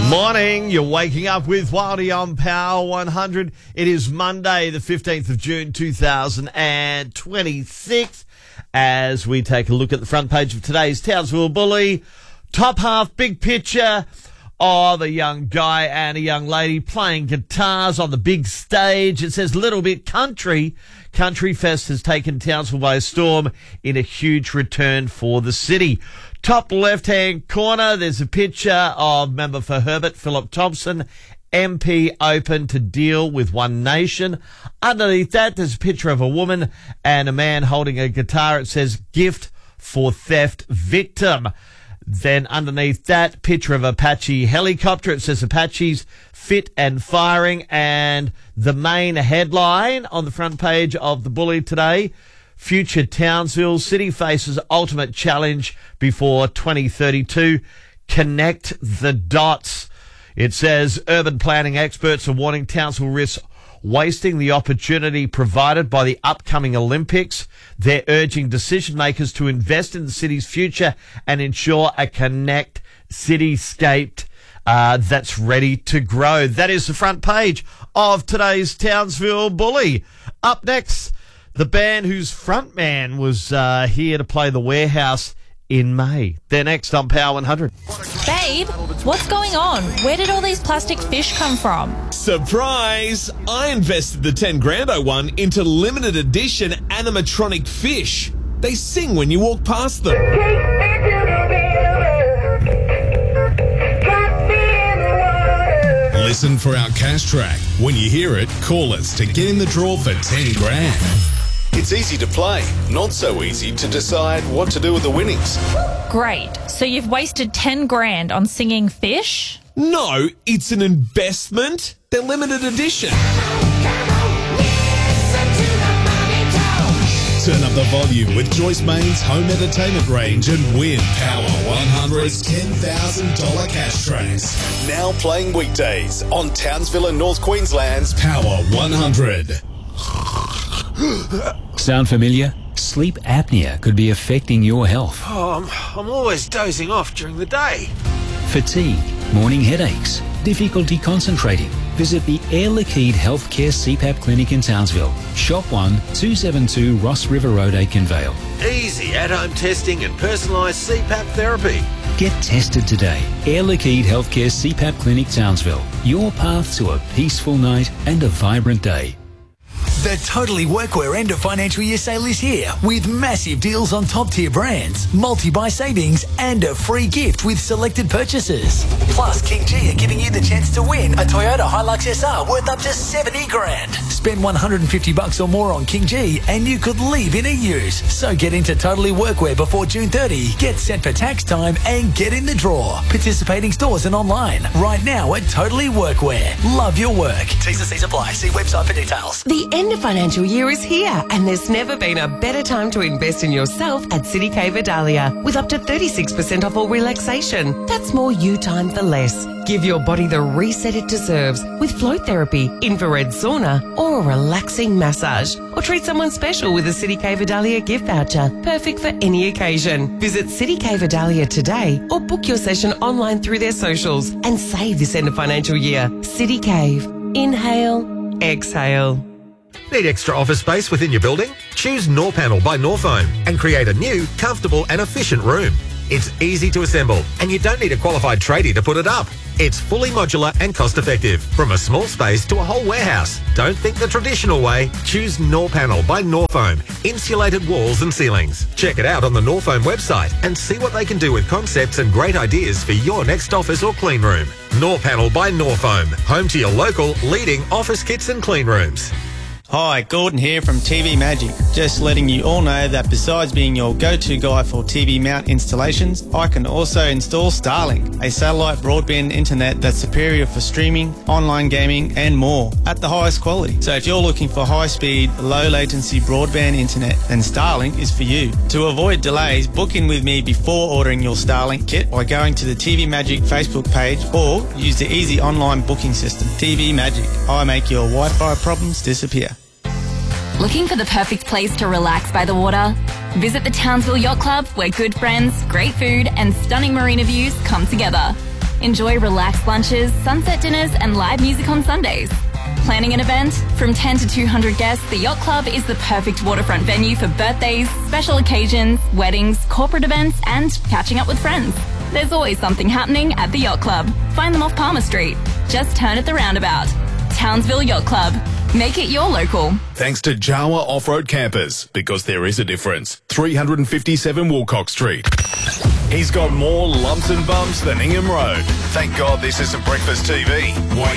Morning, you're waking up with Wildy on Power 100. It is Monday, the 15th of June, 2026. As we take a look at the front page of today's Townsville Bully, top half, big picture of a young guy and a young lady playing guitars on the big stage. It says Little Bit Country. Country Fest has taken Townsville by storm in a huge return for the city. Top left-hand corner, there's a picture of member for Herbert, Philip Thompson, MP open to deal with One Nation. Underneath that, there's a picture of a woman and a man holding a guitar. It says gift for theft victim. Then underneath that, picture of Apache helicopter. It says Apaches fit and firing. And the main headline on the front page of the Bully today, Future Townsville, city faces ultimate challenge before 2032. Connect the dots. It says urban planning experts are warning Townsville risks wasting the opportunity provided by the upcoming Olympics. They're urging decision makers to invest in the city's future and ensure a connect cityscape that's ready to grow. That is the front page of today's Townsville Bully. Up next, the band whose frontman was here to play The Warehouse in May. They're next on Power 100. Babe, what's going on? Where did all these plastic fish come from? Surprise! I invested the 10 grand I won into limited edition animatronic fish. They sing when you walk past them. Listen for our cash track. When you hear it, call us to get in the draw for 10 grand. It's easy to play, not so easy to decide what to do with the winnings. Great. So you've wasted 10 grand on singing fish? No, it's an investment. They're limited edition. Turn up the volume with Joyce Main's home entertainment range and win Power 100's $10,000 cash tracks. Now playing weekdays on Townsville and North Queensland's Power 100. Sound familiar? Sleep apnea could be affecting your health. Oh, I'm always dozing off during the day. Fatigue, morning headaches, difficulty concentrating. Visit the Air Liquide Healthcare CPAP Clinic in Townsville. Shop 1, 272 Ross River Road, Aikenvale. Easy at-home testing and personalised CPAP therapy. Get tested today. Air Liquide Healthcare CPAP Clinic, Townsville. Your path to a peaceful night and a vibrant day. The Totally Workwear end of financial year sale is here with massive deals on top tier brands, multi-buy savings and a free gift with selected purchases. Plus, King G are giving you the chance to win a Toyota Hilux SR worth up to 70 grand. Spend $150 or more on King G and you could leave in a use. So get into Totally Workwear before June 30, get set for tax time and get in the draw. Participating stores and online right now at Totally Workwear. Love your work. T's and C's apply. See website for details. The end of financial year is here, and there's never been a better time to invest in yourself at City K Vidalia with up to 36% off all relaxation. That's more you time for less. Give your body the reset it deserves with float therapy, infrared sauna, or a relaxing massage. Or treat someone special with a City K Vidalia gift voucher, perfect for any occasion. Visit City K Vidalia today or book your session online through their socials and save this end of financial year. City Cave. Inhale, exhale. Need extra office space within your building? Choose Norpanel by Norfoam and create a new, comfortable and efficient room. It's easy to assemble and you don't need a qualified tradie to put it up. It's fully modular and cost-effective. From a small space to a whole warehouse. Don't think the traditional way. Choose Norpanel by Norfoam. Insulated walls and ceilings. Check it out on the Norfoam website and see what they can do with concepts and great ideas for your next office or clean room. Norpanel by Norfoam. Home to your local leading office kits and clean rooms. Hi, Gordon here from TV Magic. Just letting you all know that besides being your go-to guy for TV mount installations, I can also install Starlink, a satellite broadband internet that's superior for streaming, online gaming and more at the highest quality. So if you're looking for high-speed, low-latency broadband internet, then Starlink is for you. To avoid delays, book in with me before ordering your Starlink kit by going to the TV Magic Facebook page or use the easy online booking system. TV Magic. I make your Wi-Fi problems disappear. Looking for the perfect place to relax by the water? Visit the Townsville Yacht Club, where good friends, great food and stunning marina views come together. Enjoy relaxed lunches, sunset dinners, and live music on Sundays. Planning an event? From 10 to 200 guests, the Yacht Club is the perfect waterfront venue for birthdays, special occasions, weddings, corporate events, and catching up with friends. There's always something happening at the Yacht Club. Find them off Palmer Street. Just turn at the roundabout. Townsville Yacht Club. Make it your local. Thanks to Jawa Off-Road Campers, because there is a difference. 357 Wilcox Street. He's got more lumps and bumps than Ingham Road. Thank God this isn't breakfast TV.